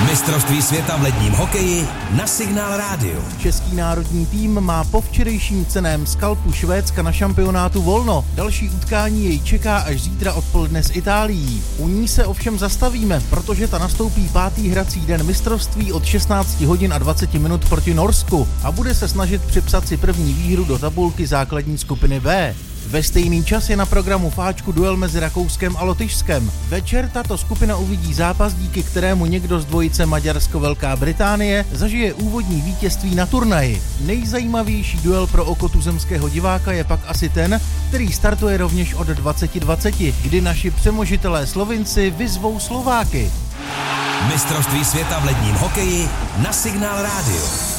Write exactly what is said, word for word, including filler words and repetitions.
Mistrovství světa v ledním hokeji na Signál rádiu. Český národní tým má po včerejším cenném skalpu Švédska na šampionátu volno. Další utkání jej čeká až zítra odpoledne s Itálií. U ní se ovšem zastavíme, protože ta nastoupí pátý hrací den mistrovství od šestnáct hodin a dvacet minut proti Norsku a bude se snažit připsat si první výhru do tabulky základní skupiny B. Ve stejný čas je na programu Fáčku duel mezi Rakouskem a Lotyšskem. Večer tato skupina uvidí zápas, díky kterému někdo z dvojice Maďarsko-Velká Británie zažije úvodní vítězství na turnaji. Nejzajímavější duel pro oko tuzemského diváka je pak asi ten, který startuje rovněž od dvacet dvacet, kdy naši přemožitelé Slovinci vyzvou Slováky. Mistrovství světa v ledním hokeji na Signál rádiu.